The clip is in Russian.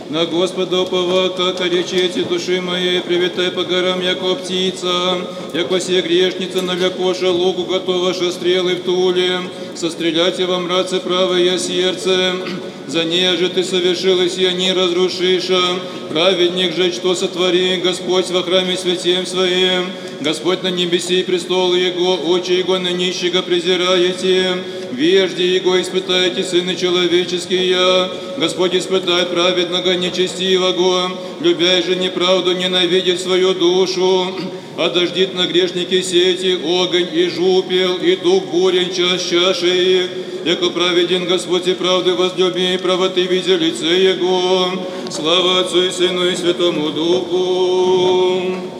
На Господа уповал, как речете души моей, привитай по горам, яко птица, яко се грешница, навлекоша луку, готоваша стрелы в туле, состреляйте во мраце правое сердце, за ней же ты совершилась, и не разрушиша, праведник же, что сотвори, Господь во храме святем своем, Господь на небеси престол Его, очи Его на нищего презираете, вежде Его испытайте, сыны человеческие, Господь испытает праведного нечестивого, любя же неправду, ненавидит свою душу, а дождит на грешнике сети, огонь и жупел, и дух бурен час чаши их, яко праведен Господь и правды возлюби, и правоты видя лице Его. Слава Отцу и Сыну и Святому Духу.